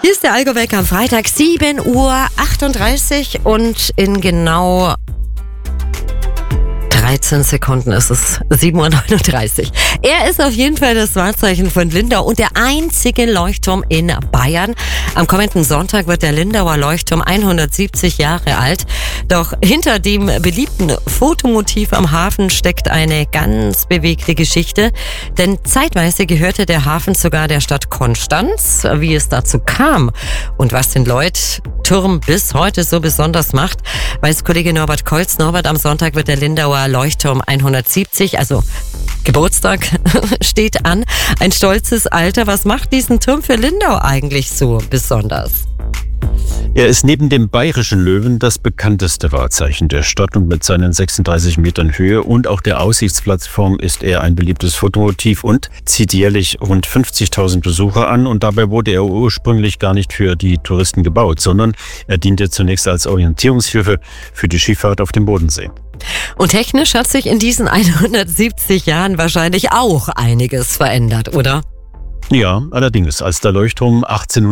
Hier ist der Allgäu-Wecker am Freitag, 7:38 Uhr und in genau 13 Sekunden ist es 7:39 Uhr. Er ist auf jeden Fall das Wahrzeichen von Lindau und der einzige Leuchtturm in Bayern. Am kommenden Sonntag wird der Lindauer Leuchtturm 170 Jahre alt. Doch hinter dem beliebten Fotomotiv am Hafen steckt eine ganz bewegte Geschichte. Denn zeitweise gehörte der Hafen sogar der Stadt Konstanz. Wie es dazu kam und was den Leuchtturm bis heute so besonders macht, weiß Kollege Norbert Kolz. Norbert, am Sonntag wird der Lindauer Leuchtturm 170, also Geburtstag steht an. Ein stolzes Alter. Was macht diesen Turm für Lindau eigentlich so besonders? Er ist neben dem Bayerischen Löwen das bekannteste Wahrzeichen der Stadt und mit seinen 36 Metern Höhe und auch der Aussichtsplattform ist er ein beliebtes Fotomotiv und zieht jährlich rund 50.000 Besucher an. Und dabei wurde er ursprünglich gar nicht für die Touristen gebaut, sondern er diente zunächst als Orientierungshilfe für die Schifffahrt auf dem Bodensee. Und technisch hat sich in diesen 170 Jahren wahrscheinlich auch einiges verändert, oder? Ja, allerdings, als der Leuchtturm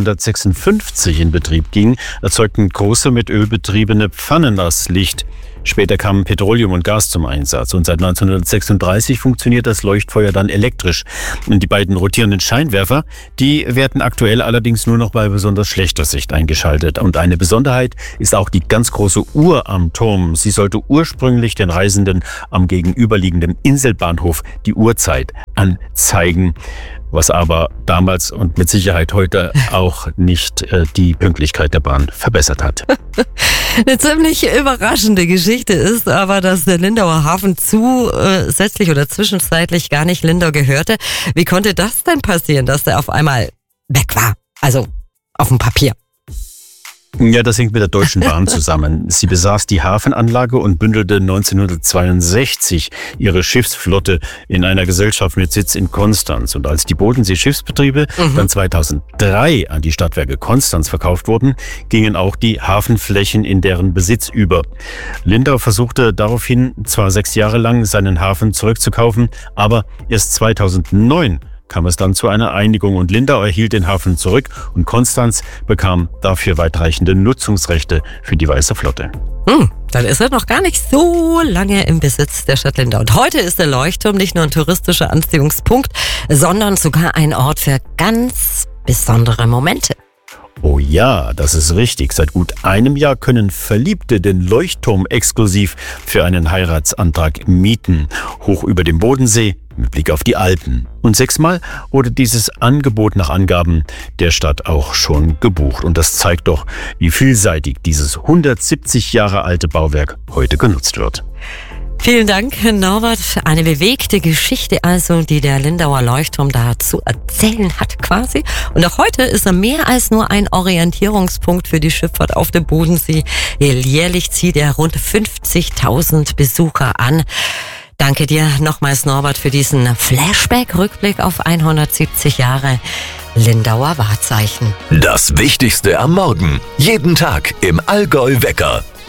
1856 in Betrieb ging, erzeugten große mit Öl betriebene Pfannen das Licht. Später kamen Petroleum und Gas zum Einsatz und seit 1936 funktioniert das Leuchtfeuer dann elektrisch. Und die beiden rotierenden Scheinwerfer, die werden aktuell allerdings nur noch bei besonders schlechter Sicht eingeschaltet. Und eine Besonderheit ist auch die ganz große Uhr am Turm. Sie sollte ursprünglich den Reisenden am gegenüberliegenden Inselbahnhof die Uhrzeit anzeigen, was aber damals und mit Sicherheit heute auch nicht die Pünktlichkeit der Bahn verbessert hat. Eine ziemlich überraschende Geschichte ist aber, dass der Lindauer Hafen zusätzlich oder zwischenzeitlich gar nicht Lindau gehörte. Wie konnte das denn passieren, dass der auf einmal weg war? Also auf dem Papier. Ja, das hängt mit der Deutschen Bahn zusammen. Sie besaß die Hafenanlage und bündelte 1962 ihre Schiffsflotte in einer Gesellschaft mit Sitz in Konstanz. Und als die Bodensee-Schiffsbetriebe dann 2003 an die Stadtwerke Konstanz verkauft wurden, gingen auch die Hafenflächen in deren Besitz über. Lindau versuchte daraufhin zwar 6 Jahre lang seinen Hafen zurückzukaufen, aber erst 2009 kam es dann zu einer Einigung und Lindau erhielt den Hafen zurück und Konstanz bekam dafür weitreichende Nutzungsrechte für die Weiße Flotte. Dann ist er noch gar nicht so lange im Besitz der Stadt Lindau. Und heute ist der Leuchtturm nicht nur ein touristischer Anziehungspunkt, sondern sogar ein Ort für ganz besondere Momente. Oh ja, das ist richtig. Seit gut einem Jahr können Verliebte den Leuchtturm exklusiv für einen Heiratsantrag mieten. Hoch über dem Bodensee mit Blick auf die Alpen. Und 6-mal wurde dieses Angebot nach Angaben der Stadt auch schon gebucht. Und das zeigt doch, wie vielseitig dieses 170 Jahre alte Bauwerk heute genutzt wird. Vielen Dank, Norbert. Eine bewegte Geschichte also, die der Lindauer Leuchtturm da zu erzählen hat quasi. Und auch heute ist er mehr als nur ein Orientierungspunkt für die Schifffahrt auf dem Bodensee. Jährlich zieht er rund 50.000 Besucher an. Danke dir nochmals, Norbert, für diesen Flashback-Rückblick auf 170 Jahre Lindauer Wahrzeichen. Das Wichtigste am Morgen. Jeden Tag im Allgäu-Wecker.